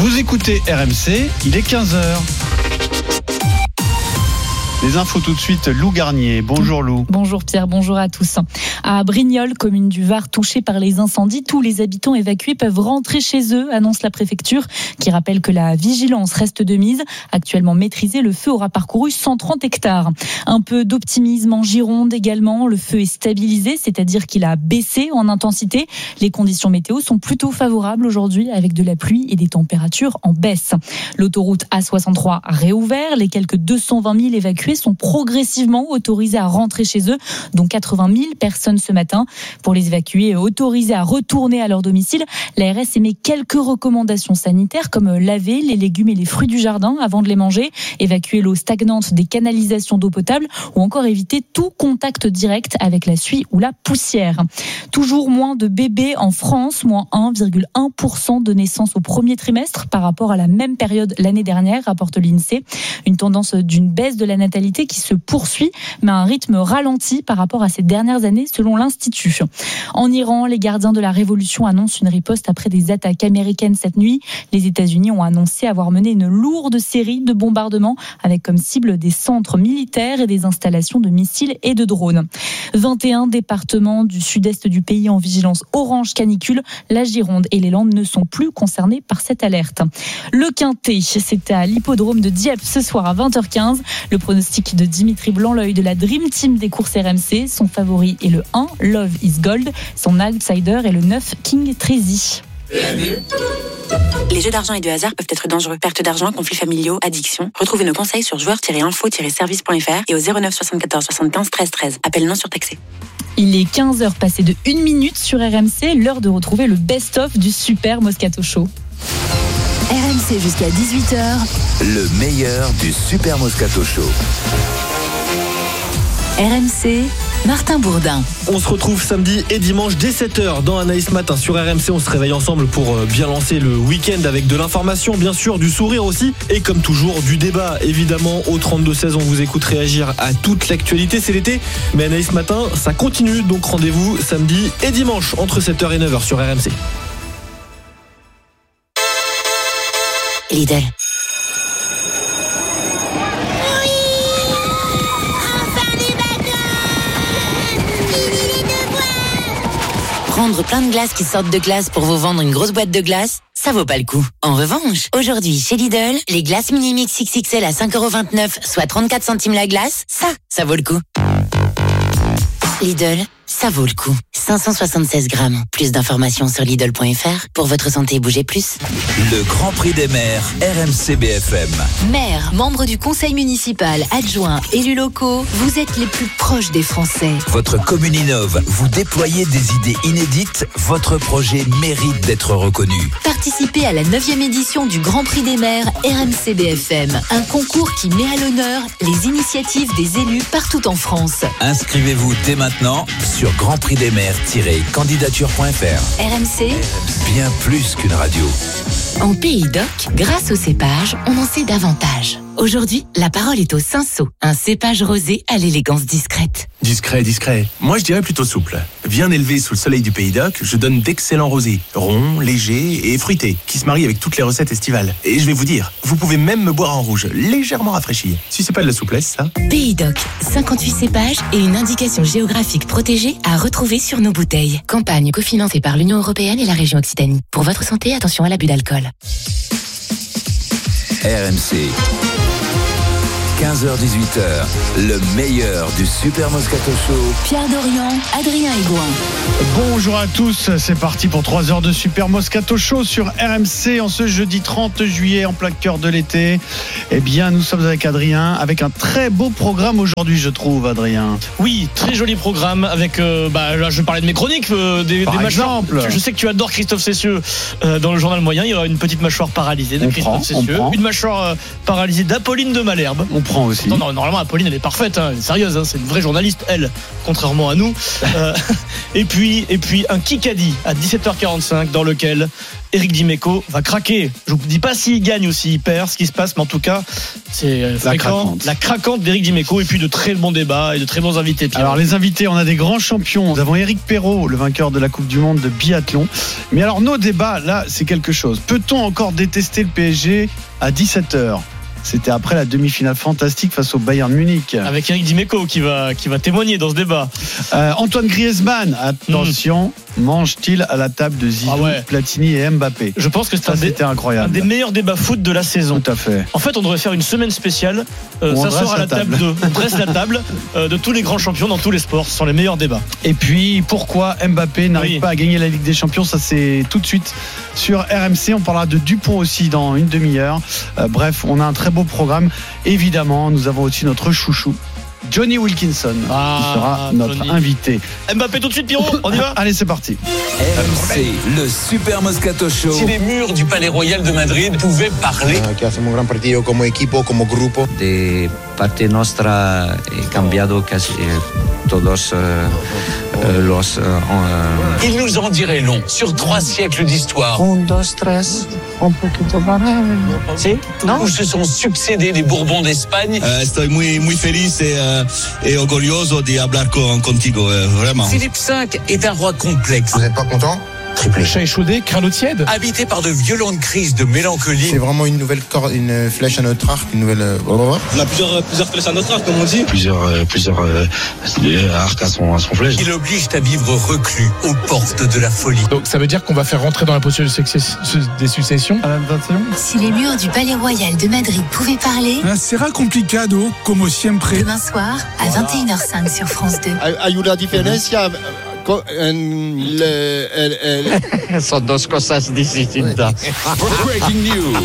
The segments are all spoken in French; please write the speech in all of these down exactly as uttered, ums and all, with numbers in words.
Vous écoutez R M C, il est quinze heures. Les infos tout de suite, Lou Garnier. Bonjour Lou. Bonjour Pierre, bonjour à tous. À Brignoles, commune du Var touchée par les incendies, tous les habitants évacués peuvent rentrer chez eux, annonce la préfecture, qui rappelle que la vigilance reste de mise. Actuellement maîtrisé, le feu aura parcouru cent trente hectares. Un peu d'optimisme en Gironde également. Le feu est stabilisé, c'est-à-dire qu'il a baissé en intensité. Les conditions météo sont plutôt favorables aujourd'hui, avec de la pluie et des températures en baisse. L'autoroute A soixante-trois a réouvert. Les quelques deux cent vingt mille évacués sont progressivement autorisés à rentrer chez eux, dont quatre-vingt mille personnes ce matin. Pour les évacués autorisés à retourner à leur domicile, l'A R S émet quelques recommandations sanitaires comme laver les légumes et les fruits du jardin avant de les manger, évacuer l'eau stagnante des canalisations d'eau potable ou encore éviter tout contact direct avec la suie ou la poussière. Toujours moins de bébés en France, moins un virgule un pour cent de naissances au premier trimestre par rapport à la même période l'année dernière, rapporte l'INSEE. Une tendance d'une baisse de la natalité qui se poursuit, mais à un rythme ralenti par rapport à ces dernières années, selon l'Institut. En Iran, les gardiens de la révolution annoncent une riposte après des attaques américaines cette nuit. Les États-Unis ont annoncé avoir mené une lourde série de bombardements avec comme cible des centres militaires et des installations de missiles et de drones. vingt et un départements du sud-est du pays en vigilance orange canicule. La Gironde et les Landes ne sont plus concernés par cette alerte. Le Quintet, c'est à l'hippodrome de Dieppe ce soir à vingt heures quinze. Le pronostic de Dimitri Blanc-L'œil de la Dream Team des courses R M C. Son favori est le un, Love is Gold. Son outsider est le neuf, King Treasy. Les jeux d'argent et de hasard peuvent être dangereux. Perte d'argent, conflits familiaux, addiction. Retrouvez nos conseils sur joueurs tiret info tiret service point f r et au zéro neuf soixante-quatorze soixante-quinze treize treize. Appel non surtaxé. Il est quinze heures passées de une minute sur R M C. L'heure de retrouver le best-of du Super Moscato Show. R M C jusqu'à dix-huit heures. Le meilleur du Super Moscato Show. R M C, Martin Bourdin. On se retrouve samedi et dimanche dès sept heures dans Anaïs Matin sur R M C. On se réveille ensemble pour bien lancer le week-end avec de l'information, bien sûr, du sourire aussi. Et comme toujours, du débat, évidemment. Au trente-deux seize, on vous écoute réagir à toute l'actualité. C'est l'été, mais Anaïs Matin, ça continue. Donc rendez-vous samedi et dimanche entre sept heures et neuf heures sur R M C. Lidl. Prendre plein de glaces qui sortent de glace pour vous vendre une grosse boîte de glace, ça vaut pas le coup. En revanche, aujourd'hui chez Lidl, les glaces mini mix X X L à cinq euros vingt-neuf, soit trente-quatre centimes la glace, ça, ça vaut le coup. Lidl, ça vaut le coup. cinq cent soixante-seize grammes. Plus d'informations sur Lidl point f r. Pour votre santé, bougez plus. Le Grand Prix des maires, R M C B F M. Maire, membre du conseil municipal, adjoint, élus locaux, vous êtes les plus proches des Français. Votre commune innove, vous déployez des idées inédites, votre projet mérite d'être reconnu. Participez à la neuvième édition du Grand Prix des maires R M C B F M. Un concours qui met à l'honneur les initiatives des élus partout en France. Inscrivez-vous dès maintenant sur grand prix des maires tiret candidature point f r. R M C, bien plus qu'une radio. En Pays d'Oc, grâce au cépage, on en sait davantage. Aujourd'hui, la parole est au cinsault, un cépage rosé à l'élégance discrète. Discret, discret. Moi, je dirais plutôt souple. Bien élevé sous le soleil du Pays d'Oc, je donne d'excellents rosés, ronds, légers et fruités, qui se marient avec toutes les recettes estivales. Et je vais vous dire, vous pouvez même me boire en rouge, légèrement rafraîchi. Si c'est pas de la souplesse, ça. Pays d'Oc, cinquante-huit cépages et une indication géographique protégée à retrouver sur nos bouteilles. Campagne cofinancée par l'Union européenne et la région Occitanie. Pour votre santé, attention à l'abus d'alcool. R M C. quinze heures dix-huit heures, le meilleur du Super Moscato Show. Pierre Dorian, Adrien Aigouin. Bonjour à tous, c'est parti pour trois heures de Super Moscato Show sur R M C en ce jeudi trente juillet en plein cœur de l'été. Eh bien, nous sommes avec Adrien, avec un très beau programme aujourd'hui, je trouve, Adrien. Oui, très joli programme avec, euh, bah, là je vais parler de mes chroniques, euh, des, Par des mâchoires. exemple. Je sais que tu adores Christophe Cessieux euh, dans le journal moyen. Il y aura une petite mâchoire paralysée de On Christophe prend, on Cessieux, prend. une mâchoire euh, paralysée d'Apolline de Malherbe. On comprend aussi. Non, non, normalement, Apolline, elle est parfaite, hein, elle est sérieuse, hein, c'est une vraie journaliste, elle, contrairement à nous. Euh, et puis, et puis un Kikadi à dix-sept heures quarante-cinq dans lequel Eric Dimeco va craquer. Je vous dis pas s'il gagne ou s'il perd, ce qui se passe, mais en tout cas, c'est fréquent. La craquante, la craquante d'Eric Dimeco, et puis de très bons débats et de très bons invités. Pierre. Alors les invités, on a des grands champions. Nous avons Éric Perrault, le vainqueur de la Coupe du Monde de biathlon. Mais alors nos débats, là, c'est quelque chose. Peut-on encore détester le P S G à dix-sept heures ? C'était après la demi-finale fantastique face au Bayern Munich. Avec Eric Dimeco qui va, qui va témoigner dans ce débat. Euh, Antoine Griezmann, attention, mmh. mange-t-il à la table de Zidane, ah ouais. Platini et Mbappé ? Je pense que c'est un, des, incroyable. un des meilleurs débats foot de la saison. Tout à fait. En fait, on devrait faire une semaine spéciale. Euh, ça sort à la, la table. table de, on dresse la table euh, de tous les grands champions dans tous les sports. Ce sont les meilleurs débats. Et puis, pourquoi Mbappé n'arrive oui. pas à gagner la Ligue des Champions ? Ça, c'est tout de suite sur R M C. On parlera de Dupont aussi dans une demi-heure. Euh, bref, on a un très beau programme. Évidemment, nous avons aussi notre chouchou, Johnny Wilkinson, ah, qui sera notre Johnny. invité. Mbappé tout de suite, Pierrot, on y va ? Allez, c'est parti. R M C, le Super Moscato Show. Si les murs du Palais Royal de Madrid pouvaient parler. Que hacemos un gran partido como equipo, como grupo. De parte nostra he cambiado casi todos uh, uh, los. Uh, uh, Il nous en dirait long sur trois siècles d'histoire. Un, dos, tres, un poquito para. Si? Non? Où se sont succédés les Bourbons d'Espagne. Uh, estoy muy, muy feliz et, uh, et orgulloso de hablar con, contigo, uh, vraiment. Philippe cinq est un roi complexe. Vous n'êtes pas content? Triplé. Chat échaudé, crâne tiède. Habité par de violentes crises de mélancolie. C'est vraiment une nouvelle corde, une flèche à notre arc, une nouvelle. On a plusieurs, plusieurs flèches à notre arc, comme on dit. Plusieurs, euh, plusieurs euh, arcs à son, à son flèche. Il oblige à vivre reclus aux portes de la folie. Donc ça veut dire qu'on va faire rentrer dans la posture des successions. Si les murs du Palais Royal de Madrid pouvaient parler. Será complicado, como siempre. Demain soir à vingt et une heures cinq sur France deux. Hay una diferencia. Son dos cosas distintas. Breaking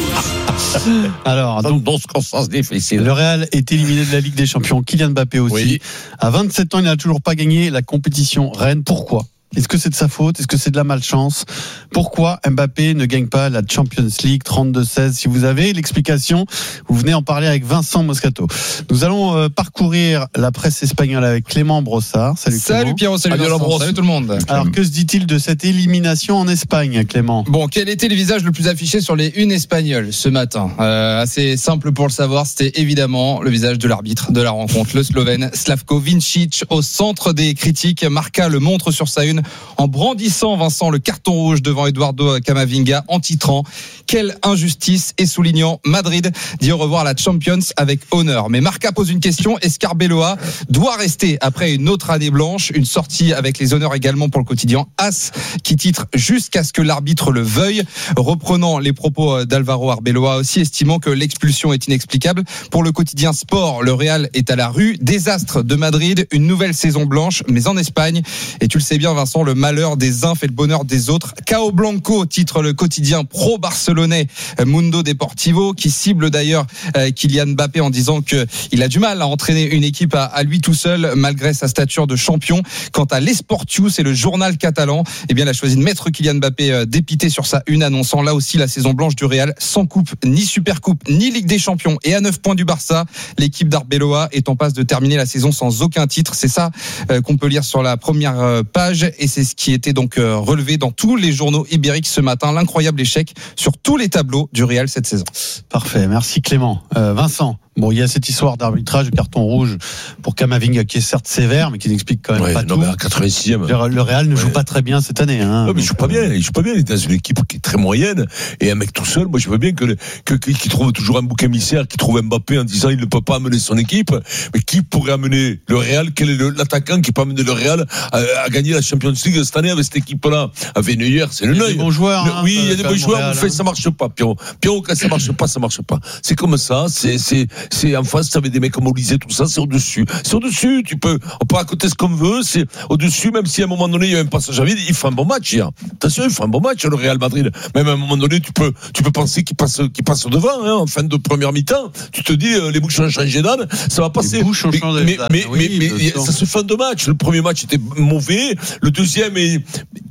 news. Alors, donc, dos cosas difficiles. Le Real est éliminé de la Ligue des Champions. Kylian Mbappé aussi. Oui. À vingt-sept ans, il n'a toujours pas gagné la compétition reine. Pourquoi ? Est-ce que c'est de sa faute ? Est-ce que c'est de la malchance ? Pourquoi Mbappé ne gagne pas la Champions League trente-deux seize ? Si vous avez l'explication, vous venez en parler avec Vincent Moscato. Nous allons euh, parcourir la presse espagnole avec Clément Brossard. Salut Clément. Salut Pierrot, salut Vincent, salut, salut tout le monde. Alors que se dit-il de cette élimination en Espagne, Clément ? Bon, quel était le visage le plus affiché sur les unes espagnoles ce matin ? euh, Assez simple pour le savoir, c'était évidemment le visage de l'arbitre de la rencontre, le Slovène Slavko Vincic, au centre des critiques. Marca le montre sur sa une en brandissant, Vincent, le carton rouge devant Eduardo Camavinga en titrant « Quelle injustice !» et soulignant « Madrid dit au revoir à la Champions avec honneur ». Mais Marca pose une question, est-ce qu'Arbeloa doit rester après une autre année blanche ? Une sortie avec les honneurs également pour le quotidien As qui titre « Jusqu'à ce que l'arbitre le veuille », reprenant les propos d'Alvaro Arbeloa aussi, estimant que l'expulsion est inexplicable. Pour le quotidien Sport, le Real est à la rue. Désastre de Madrid, une nouvelle saison blanche, mais en Espagne. Et tu le sais bien, Vincent, le malheur des uns fait le bonheur des autres. Cao Blanco titre le quotidien pro-barcelonais Mundo Deportivo, qui cible d'ailleurs Kylian Mbappé en disant qu'il a du mal à entraîner une équipe à, à lui tout seul, malgré sa stature de champion. Quant à l'Esportiu, c'est le journal catalan, eh bien, il a choisi de mettre Kylian Mbappé dépité sur sa une, annonçant là aussi la saison blanche du Real, sans coupe, ni Supercoupe, ni Ligue des Champions, et à neuf points du Barça. L'équipe d'Arbeloa est en passe de terminer la saison sans aucun titre. C'est ça euh, qu'on peut lire sur la première page, et c'est ce qui était donc euh, relevé dans tous les journaux ibériques ce matin. L'incroyable échec sur tous les tableaux du Real cette saison. Parfait, merci Clément. Euh, Vincent, bon, il y a cette histoire d'arbitrage de carton rouge pour Camavinga qui est certes sévère, mais qui n'explique quand même ouais, pas non, tout. Mais à quatre-vingt-sixième. Le Real ne joue ouais. pas très bien cette année. Hein, non, mais il joue pas bien. Il joue pas bien. Il est dans une équipe qui est très moyenne et un mec tout seul. Moi, je veux bien que, que qui trouve toujours un bouc émissaire, qui trouve Mbappé en disant il ne peut pas amener son équipe. Mais qui pourrait amener le Real ? Quel est le, l'attaquant qui peut amener le Real à, à gagner la Champions League cette année avec cette équipe-là ? Avec Neuer, c'est le Neuer. Il y a des bons joueurs. Le, hein, oui, il y a des bons joueurs. Real, mais hein. Ça marche pas, Pierrot. Pierrot, quand ça marche pas, ça marche pas. C'est comme ça. C'est, c'est, c'est en face, ça avait des mecs comme Olysée, tout ça, c'est au-dessus. C'est au-dessus. Tu peux, on peut raconter ce qu'on veut. C'est au-dessus, même si à un moment donné, il y a un passage à vide, il fait un bon match hier. Attention, il fait un bon match, le Real Madrid. Même à un moment donné, tu peux, tu peux penser qu'il passe, qu'il passe devant, hein, en fin de première mi-temps. Tu te dis, euh, les bouches ont changé d'âne, ça va passer. Les bouches ont changé mais, d'âne. mais, oui, mais, mais, mais ça se fait de match. Le premier match était mauvais. Le deuxième est,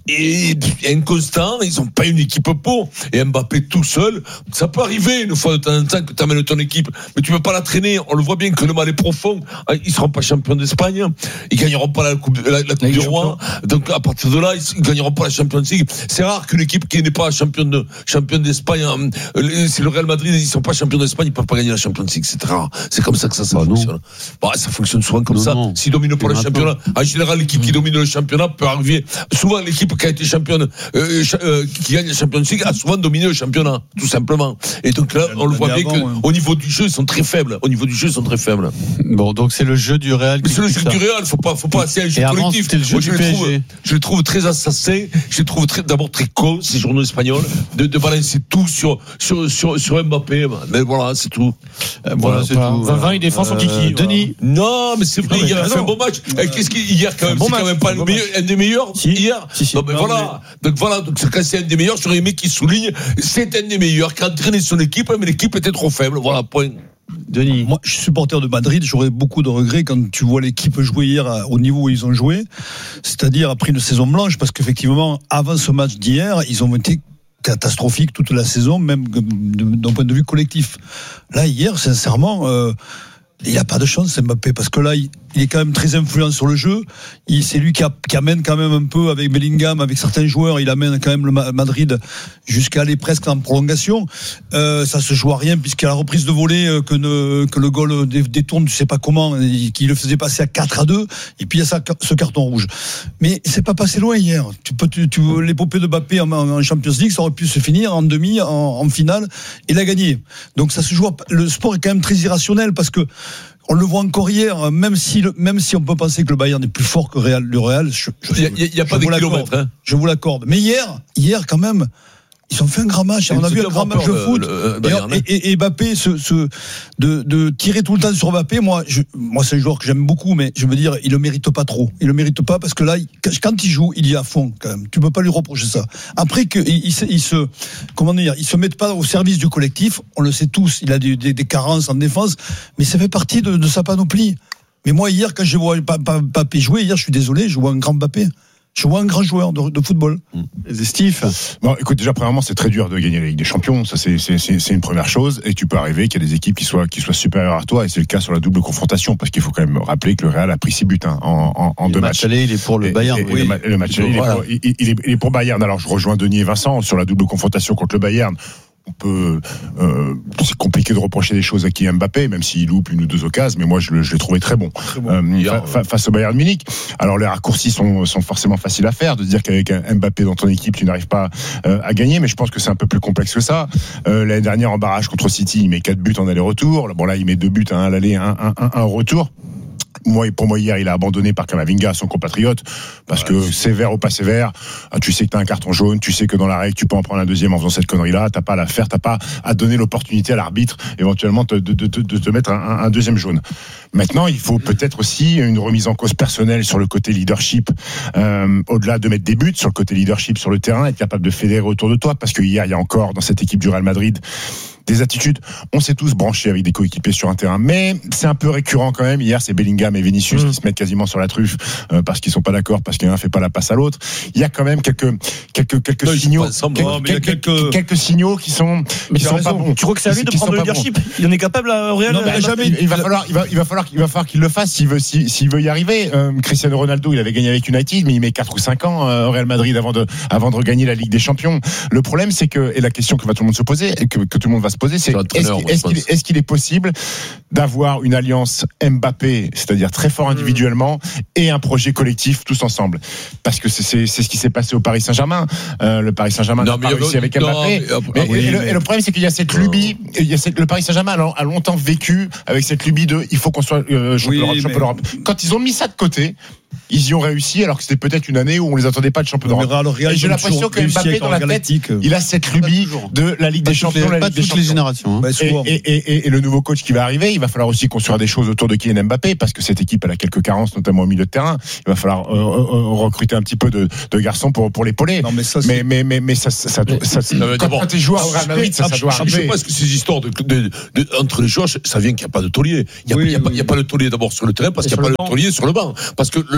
et inconstant, ils ont pas une équipe pour. Et Mbappé tout seul, ça peut arriver une fois de temps en temps que tu amènes ton équipe, mais tu peux pas la traîner. On le voit bien que le mal est profond. Ils seront pas champions d'Espagne, ils gagneront pas la coupe, la, la coupe du Roi. Donc à partir de là, ils gagneront pas la Champions League. C'est rare qu'une équipe qui n'est pas championne de championne d'Espagne, c'est le Real Madrid, ils sont pas champions d'Espagne, ils peuvent pas gagner la Champions League. C'est rare. C'est comme ça que ça, ça bah fonctionne. Bah, ça fonctionne souvent comme non, ça. Non. S'ils dominent pas le championnat, en général, l'équipe qui domine le championnat peut arriver. Souvent, l'équipe qui a été championne, euh, euh, qui gagne la Champions League, a souvent dominé le championnat, tout simplement. Et donc là, on le voit bien qu'au ouais. niveau du jeu, ils sont très faibles. Au niveau du jeu, ils sont très faibles. Bon, donc c'est le jeu du Real. Mais c'est le jeu ça. du Real. Faut pas, faut pas. C'est un jeu collectif. Le jeu Moi, du je, les trouve, je les trouve très assassins. Je les trouve très, d'abord très cons, ces journaux espagnols, de, de balancer tout sur, sur, sur, sur Mbappé. Mais voilà, c'est tout. Euh, voilà, c'est tout. vingt, il défend son kiki. Euh, Denis. Non, mais c'est vrai, il a fait un bon match. Qu'est-ce qu'il hier quand même, c'est quand même pas le meilleur, un des meilleurs hier. Non, mais voilà. Donc voilà, donc quand c'est un des meilleurs, j'aurais aimé qu'il souligne, c'est un des meilleurs qui a entraîné son équipe, mais l'équipe était trop faible. Voilà, point. Denis. Moi, je suis supporter de Madrid. J'aurais beaucoup de regrets quand tu vois l'équipe jouer hier au niveau où ils ont joué, c'est-à-dire après une saison blanche, parce qu'effectivement, avant ce match d'hier, ils ont été catastrophiques toute la saison, même d'un point de vue collectif. Là, hier, sincèrement, euh, il n'y a pas de chance, Mbappé, parce que là, il, il est quand même très influent sur le jeu. Il, c'est lui qui, a, qui amène quand même un peu avec Bellingham, avec certains joueurs, il amène quand même le Madrid jusqu'à aller presque en prolongation. Euh, ça se joue à rien, puisqu'il y a la reprise de volée euh, que, ne, que le goal détourne, tu sais pas comment, qui le faisait passer à quatre à deux, et puis il y a ça, ce carton rouge. Mais c'est pas passé loin hier. Tu peux, tu, tu, l'épopée de Mbappé en, en Champions League, ça aurait pu se finir en demi, en, en finale, et l'a gagné. Donc ça se joue. À, le sport est quand même très irrationnel, parce que on le voit encore hier, même si, le, même si on peut penser que le Bayern est plus fort que Real, le Real, je, je, il n'y a, y a pas de kilomètres. Hein. Je vous l'accorde. Mais hier, hier quand même, ils ont fait un grand match. On a vu un grand match de foot. Le, le, le et, et, et Mbappé, ce, ce, de, de tirer tout le temps sur Mbappé, moi, je, moi c'est un joueur que j'aime beaucoup, mais je veux dire, il le mérite pas trop. Il le mérite pas parce que là, il, quand il joue, il y est à fond quand même. Tu peux pas lui reprocher ça. Après que il, il, il se, comment dire, il se met pas au service du collectif. On le sait tous. Il a des, des, des carences en défense, mais ça fait partie de, de sa panoplie. Mais moi hier, quand je vois Mbappé jouer, hier, je suis désolé, je vois un grand Mbappé. Je vois un grand joueur de, de football. Mmh. Steve. Bon, écoute, déjà, premièrement, c'est très dur de gagner la Ligue des Champions. Ça, c'est, c'est, c'est, c'est une première chose. Et tu peux arriver qu'il y a des équipes qui soient, qui soient supérieures à toi. Et c'est le cas sur la double confrontation. Parce qu'il faut quand même rappeler que le Real a pris six buts hein, en, en, en deux matchs. Le match aller, il est pour le Bayern. Et, et, oui. et le, le match aller, voilà. il, il, il, est, il est pour Bayern. Alors, je rejoins Denis et Vincent sur la double confrontation contre le Bayern. On peut, euh, c'est compliqué de reprocher des choses à Kylian Mbappé, même s'il loupe une ou deux occasions, mais moi je, je l'ai trouvé très bon, très bon. Euh, fa, fa, face au Bayern Munich. Alors les raccourcis sont, sont forcément faciles à faire, de dire qu'avec un Mbappé dans ton équipe tu n'arrives pas euh, à gagner, mais je pense que c'est un peu plus complexe que ça. Euh, l'année dernière en barrage contre City, il met quatre buts en aller-retour. Bon là il met deux buts, un à l'aller, un, un, un, un au retour. Moi, pour moi, hier, il a abandonné par Camavinga, son compatriote, parce ouais, que sévère ou pas sévère, tu sais que t'as un carton jaune, tu sais que dans la règle, tu peux en prendre un deuxième en faisant cette connerie-là, t'as pas à la faire, t'as pas à donner l'opportunité à l'arbitre, éventuellement, de, de, de, de te mettre un, un deuxième jaune. Maintenant, il faut peut-être aussi une remise en cause personnelle sur le côté leadership, euh, au-delà de mettre des buts, sur le côté leadership sur le terrain, être capable de fédérer autour de toi, parce que hier, il y a encore, dans cette équipe du Real Madrid, des attitudes, on s'est tous branchés avec des coéquipiers sur un terrain, mais c'est un peu récurrent quand même. Hier, c'est Bellingham et Vinicius mmh. qui se mettent quasiment sur la truffe euh, parce qu'ils sont pas d'accord, parce qu'un fait pas la passe à l'autre. Il y a quand même quelques quelques quelques non, signaux, quelques, non, quelques, quelques... quelques signaux qui sont mais qui sont raison. pas bons. Tu crois que c'est à lui de prendre le leadership bon. Il en est capable au Real? Non, mais jamais. Il va falloir, il va, il va falloir, il va falloir qu'il le fasse s'il veut, s'il, s'il veut y arriver. Euh, Cristiano Ronaldo, il avait gagné avec United, mais il met quatre ou cinq ans euh, au Real Madrid avant de avant de regagner la Ligue des Champions. Le problème, c'est que et la question que va tout le monde se poser et que, que tout le monde va se poser, c'est est-ce Est-ce qu'il, est-ce qu'il est possible d'avoir une alliance Mbappé, c'est-à-dire très fort individuellement, et un projet collectif tous ensemble? Parce que c'est, c'est, c'est ce qui s'est passé au Paris Saint-Germain. Euh, le Paris Saint-Germain n'a pas réussi avec Mbappé. Non, mais, mais, ah oui, et, le, et le problème, c'est qu'il y a cette lubie. Il y a cette, le Paris Saint-Germain a longtemps vécu avec cette lubie de il faut qu'on soit euh, champion oui, d'Europe. Mais... Quand ils ont mis ça de côté, ils y ont réussi alors que c'était peut-être une année où on les attendait pas de champion d'Europe. Et j'ai l'impression que Mbappé dans la tête, il a cette lubie de la Ligue des Champions, la Ligue des Champions. Générations. Hein. Et, et, et, et le nouveau coach qui va arriver, il va falloir aussi construire des choses autour de Kylian Mbappé parce que cette équipe elle a quelques carences, notamment au milieu de terrain. Il va falloir euh, euh, recruter un petit peu de, de garçons pour pour l'épauler. Non, mais ça, mais, mais mais mais ça ça, ça, ça, ça non, quand t'es joueur au Real Madrid, ça, ça doit arriver. Je sais pas ce que ces histoires de, de, de entre les joueurs, ça vient qu'il n'y a pas de taulier. Il y a, oui, il y a, oui. pas, il y a pas le taulier d'abord sur le terrain parce qu'il n'y a pas le taulier sur le banc. Parce que le,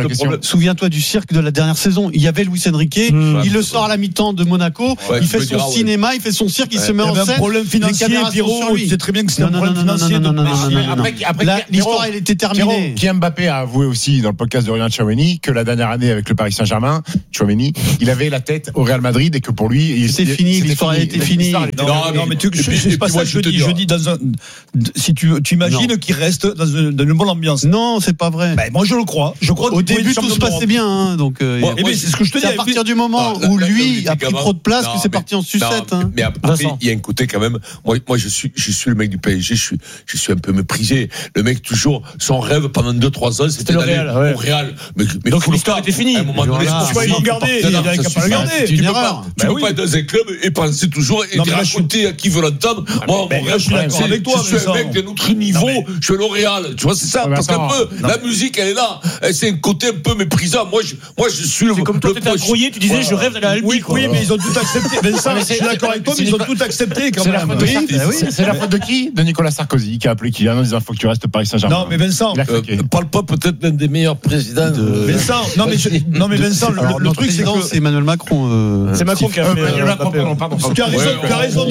la question. souviens-toi du cirque de la dernière saison. Il y avait Luis Enrique, mmh. il le sort à la mi-temps de Monaco, ouais, il fait son dire, cinéma, ouais. il fait son cirque, il ouais. se met en scène. Il y avait un problème financier, Pierrot, tu sais très bien que c'est un problème financier. L'histoire, elle était terminée. Kylian Mbappé a avoué aussi dans le podcast de Ryan Tchouaméni que la dernière année avec le Paris Saint-Germain, Tchouaméni, il avait la tête au Real Madrid et que pour lui, c'était fini, l'histoire était finie. Non, mais c'est pas ça que je dis. Je dis dans un, si tu imagines qu'il reste dans une bonne ambiance. Non, c'est pas vrai. Moi, je le crois. Je crois. Au début, tout se passait bien, donc. C'est ce que je te dis. À partir du moment où lui a pris trop de place, que c'est parti en sucette. Mais après, il y a un côté quand même. Moi, moi, je suis, je suis le mec du P S G. Je suis, je suis un peu méprisé. Le mec toujours, son rêve pendant deux trois ans, c'était d'aller au Real. Mais, mais donc l'histoire était finie. À un moment donné, tu vas le garder. Il a qu'à pas le garder. C'est une erreur. Tu peux pas être dans un club et penser toujours et raconter à qui veut l'entendre. Moi, mon rêve, c'est avec toi. Je suis un mec d'un autre niveau. Je suis au Real. Tu vois, c'est ça. Parce qu'un peu, la musique, elle est là. C'est un côté un peu méprisant. Moi, je, moi, je suis le. C'est comme toi, t'étais un grouillé, tu disais, je rêve d'aller à Albi. Oui, oui, mais ils ont tout accepté. Mais ça, je suis d'accord avec toi, mais ils ont tout accepté quand même. C'est la faute de qui? De Nicolas Sarkozy, qui a appelé Kylian en disant, il faut que tu restes Paris Saint-Germain. Non, mais Vincent. Parle pas peut-être d'un des meilleurs présidents de. Vincent, non, mais non, mais Vincent, le truc, c'est que c'est Emmanuel Macron. C'est Macron qui a fait. Emmanuel Macron, pardon. Tu as raison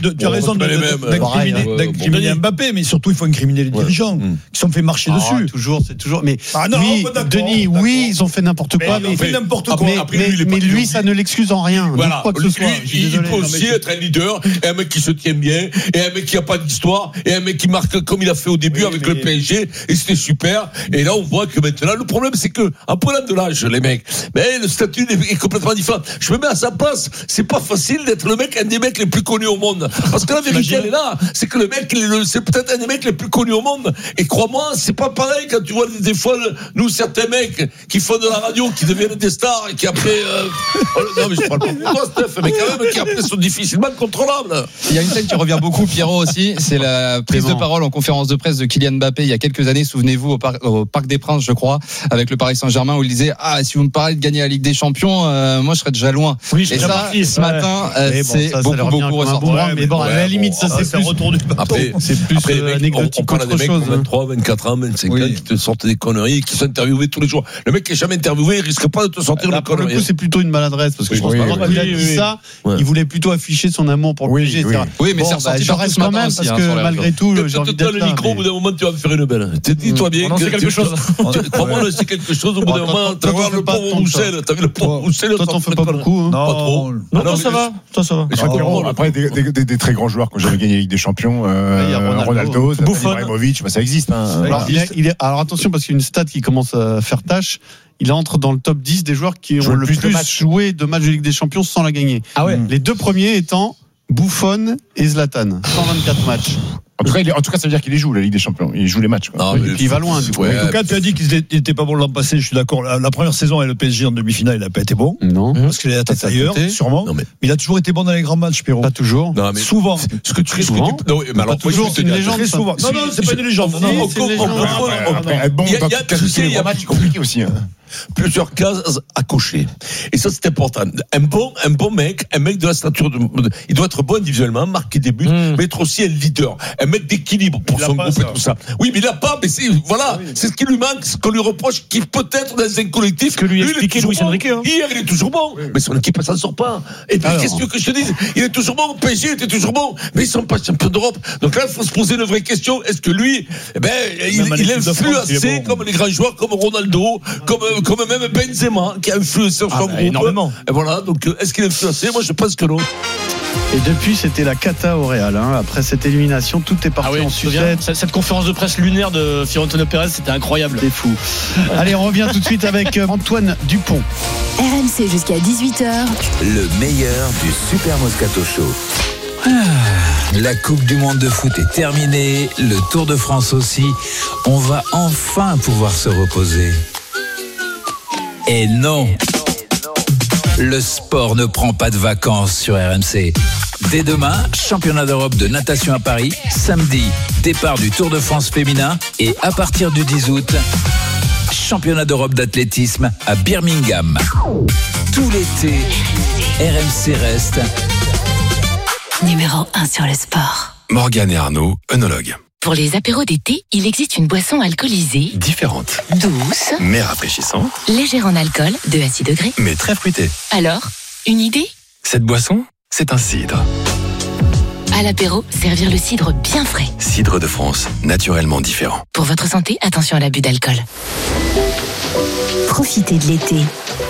d'incriminer Mbappé, mais surtout, il faut incriminer les dirigeants qui sont fait marcher dessus. Toujours, c'est toujours. Mais ah non, oui, Denis, oui, ils ont fait n'importe quoi, mais, fait n'importe quoi. mais, après, lui, mais lui, ça ne l'excuse en rien. Voilà. Quoi que lui, ce soit. il, il peut aussi être un leader, et un mec qui se tient bien, et un mec qui n'a pas d'histoire, et un mec qui marque comme il a fait au début oui, avec mais... le P S G, et c'était super. Et là, on voit que maintenant, le problème, c'est que, en prenant de l'âge, les mecs, mais le statut est complètement différent. Je me mets à sa place. C'est pas facile d'être le mec, un des mecs les plus connus au monde. Parce que la vérité, elle est là. C'est que le mec, c'est peut-être un des mecs les plus connus au monde. Et crois-moi, c'est pas pareil quand tu vois des fois, nous, certains mecs qui font de la radio, qui deviennent des stars, et qui après, euh... non, mais je parle pas pour toi, Steph, mais quand même, qui après sont difficilement contrôlables. Il y a une scène qui revient beaucoup, Pierrot aussi. C'est la prise de parole en conférence de presse de Kylian Mbappé il y a quelques années. Souvenez-vous, au, par- au Parc des Princes, je crois, avec le Paris Saint-Germain, où il disait, ah, si vous me parlez de gagner la Ligue des Champions, euh, moi, je serais déjà loin. Oui, et ça, marqué, ce matin, euh, bon, c'est ça, beaucoup, ça beaucoup ressorti. Bon, ouais, mais bon, à la limite, ça, c'est plus retour du après, c'est plus après, euh, anecdotique. On, on parle des mecs qui ont vingt-trois, vingt-quatre ans, vingt-cinq ans, qui te sortent des conneries, qui sont interviewés tous les jours. Le mec qui est jamais interviewé, il risque pas de te sortir là, une connerie. Pour le coup, c'est plutôt une maladresse, parce que je pense pas qu'il a dit ça, il voulait plutôt afficher son amour pour le P S G. Oui, mais c'est ressorti je reste quand même, parce que malgré tout, j'ai envie d'être là. Le micro, au bout d'un moment, tu vas me faire une belle. Dis-toi bien que c'est quelque chose. Crois-moi, c'est quelque chose. Au bout d'un moment, t'as vu le pauvre Roussel, t'as vu le pauvre Roussel. Toi, t'en fais pas beaucoup. Pas trop. Non, toi, ça va. Toi, ça va. Après, des très grands joueurs qui ont jamais gagné la Ligue des Champions, Ronaldo, Ibrahimovic, ça existe. Alors attention, parce qu'il y a une stat qui commence à faire tâche. Il entre dans le top dix des joueurs qui ont le plus joué de matchs de Ligue des Champions sans la gagner. Ah ouais. Les deux premiers étant Buffon et Zlatan. cent vingt-quatre matchs. En tout, cas, il, en tout cas, ça veut dire qu'il les joue, la Ligue des Champions. Il joue les matchs. Non, et puis il va loin. Du coup. Ouais, en tout cas, tu as dit qu'il n'était pas bon l'an passé. Je suis d'accord. La, la première saison avec le P S G en demi-finale, il n'a pas été bon. Non. Parce qu'il a la tête ailleurs, sûrement. Non, mais... mais il a toujours été bon dans les grands matchs, Pierrot. Pas toujours. Non, mais souvent. Ce que tu risques. Souvent. Non, mais alors, pas toujours. C'est une légende. Souvent. Non, non, c'est pas une légende. Non, non, c'est une légende. Être bon dans tous les matchs, c'est compliqué aussi. Plusieurs cases à cocher. Et ça, c'est important. Un bon, un bon mec, un mec de la stature de, il doit être bon individuellement, marquer des buts, mmh. mais être aussi un leader, un mec d'équilibre pour son groupe ça. Et tout ça. Oui, mais il n'a pas, mais c'est, voilà, oui. C'est ce qui lui manque, ce qu'on lui reproche, qu'il peut être dans un collectif. Ce que lui expliquait Luis Enrique, hein. Hier, il est toujours bon, oui. Mais son équipe, elle s'en sort pas. Et puis, alors, qu'est-ce que je te dis? Il est toujours bon, au P S G, il était toujours bon, mais ils sont pas champions d'Europe. Donc là, il faut se poser une vraie question. Est-ce que lui, eh ben, il, il influe assez bon. Comme les grands joueurs, comme Ronaldo, comme, comme même Benzema, qui a influé sur son ah, groupe. Énormément. Et voilà, donc est-ce qu'il a influencé? Moi, je pense que non. Et depuis, c'était la cata au Real. Hein. Après cette élimination, tout est parti ah oui, en sucette. Cette conférence de presse lunaire de Florentino Pérez, c'était incroyable. C'est fou. Allez, on revient tout de suite avec Antoine Dupont. R M C jusqu'à dix-huit heures. Le meilleur du Super Moscato Show. Ah, la Coupe du Monde de foot est terminée. Le Tour de France aussi. On va enfin pouvoir se reposer. Et non, le sport ne prend pas de vacances sur R M C. Dès demain, championnat d'Europe de natation à Paris. Samedi, départ du Tour de France féminin. Et à partir du dix août, championnat d'Europe d'athlétisme à Birmingham. Tout l'été, R M C reste numéro un sur le sport. Morgane et Arnaud, œnologues. Pour les apéros d'été, il existe une boisson alcoolisée, Différente, douce, mais rafraîchissante, légère en alcool, deux à six degrés. mais très fruitée. Alors, une idée? Cette boisson, c'est un cidre. À l'apéro, servir le cidre bien frais. Cidre de France, naturellement différent. Pour votre santé, attention à l'abus d'alcool. Profitez de l'été.